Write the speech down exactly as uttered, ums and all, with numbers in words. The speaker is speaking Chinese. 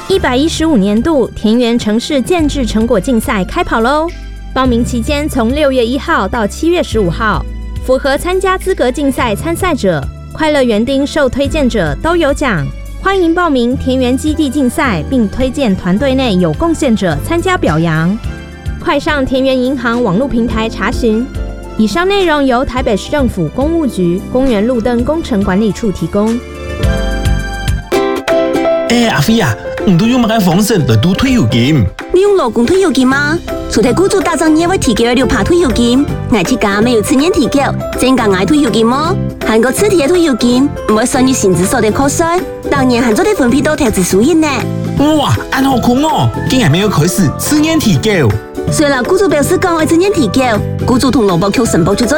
一百一十五年度田园城市建制成果竞赛开跑喽！报名期间从六月一号到七月十五号，符合参加资格竞赛参赛者、快乐园丁受推荐者都有奖。欢迎报名田园基地竞赛，并推荐团队内有贡献者参加表扬。快上田园银行网络平台查询。以上内容由台北市政府公务局公园路灯工程管理处提供。 哎、欸，阿飛啊，唔都用乜嘅方式嚟賭退休金？ 你用勞工退休金嗎？除咗雇主打仗業會提供六趴退休金，我這家沒有次年提繳，增加我退休金麼？韓國次提嘅退休金唔會算於薪資所得課稅，當然韓做啲分配到投資收益呢。 哇，按好酷哦！竟然沒有開始次年提繳。 雖然雇主表示講會次年提繳，雇主同勞保局申報出咗。